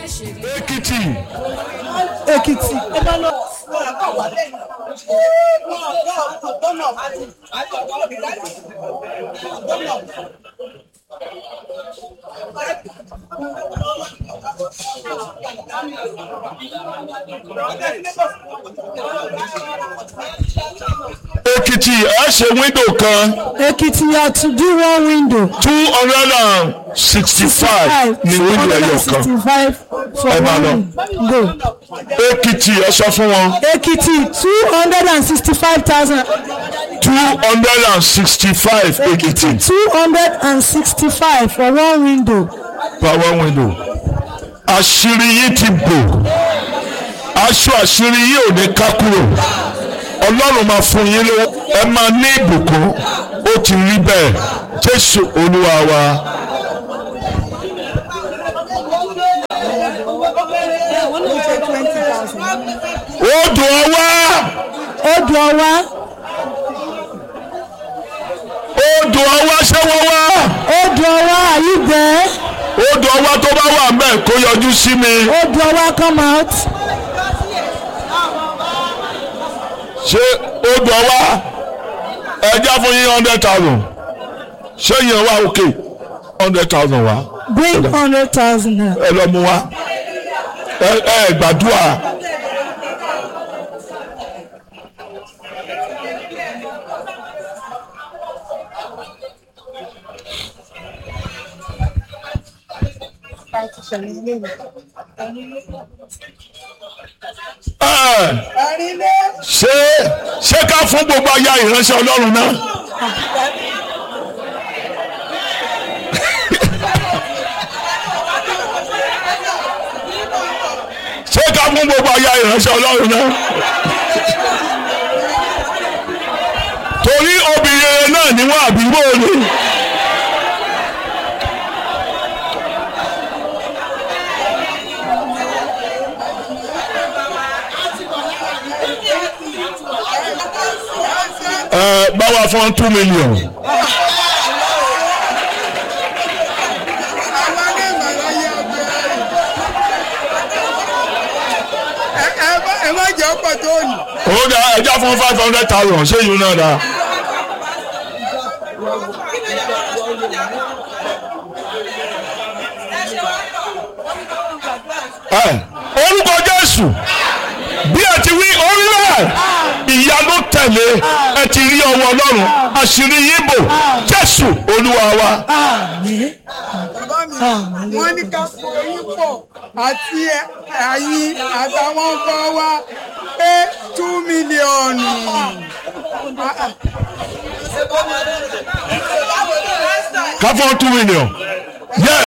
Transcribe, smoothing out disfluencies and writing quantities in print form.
Ekiti. Ekiti, I say window kan. Ekiti, you have to do one window. 265 ni window ẹyọ kan. 265 for one window. Ekiti, ẹ sọ fún wọn. Ekiti, 265,000. 265 Ekiti. 265 for one window. For one window. Àṣírí yìí ti bò. Aṣọ àṣírí yìí ò ní ká kúrò. Ọlọ́run máa fún yín lówó. Ẹ máa ní ìbùkún. Ó ti rí bẹ́ẹ̀. Jésù Olúwa wa. Odò ọwá. Odò ọwá. Odò ọwá ṣé wọ́n wá. Odò ọwá, are you there? Odò ọwá tó bá wà ńbẹ̀ kó yọjú sí mi. Odò ọwá, come out. Ṣé odò ọwá ẹja fún yín 100,000? Ṣé yẹn wá òkè 100,000 wá? Bring 100,000 now. Ẹ lọ mú wá. Ẹ gbàdúrà. Ṣé ká fún gbogbo aya ìránṣẹ́ Ọlọ́run náà? Ṣé ká fún gbogbo aya ìránṣẹ́ Ọlọ́run náà? Torí obìnrin náà ni wọ́n àbí wọ́n ni. Báwa fún 2 million. Ẹ má jẹ́ ọ̀pọ̀ tó ní. Ó dá ẹja fún 500,000 ṣé yìí náà dá. Orúkọ Jésù bí ẹ ti wí orílẹ̀ ìyanu tẹ̀lé ẹ ti rí ọwọ́ Ọlọ́run àṣírí yín bò Jésù Olúwa wa. Wọ́n ní ká fọ yín pọ̀ àti ẹ̀yin àtàwọn ọkọ wa pé 2 mílíọ̀nù. Ká fún 2 million.